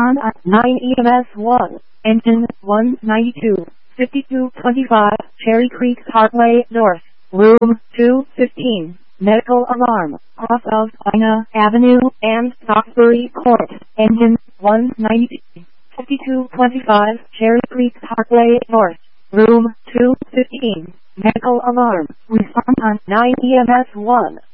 Respond at 9 EMS 1. Engine 192. 5225 Cherry Creek Parkway North. Room 215. Medical alarm. Off of Ina Avenue and Stocksbury Court. Engine 192. 5225 Cherry Creek Parkway North. Room 215. Medical alarm. Respond on 9 EMS 1.